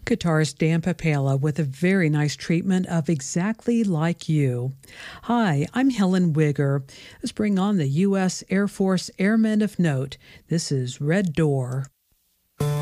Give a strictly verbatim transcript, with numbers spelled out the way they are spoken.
Guitarist Dan Papala with a very nice treatment of Exactly Like You. Hi, I'm Helen Wigger. Let's bring on the U S Air Force Airmen of Note. This is Red Door.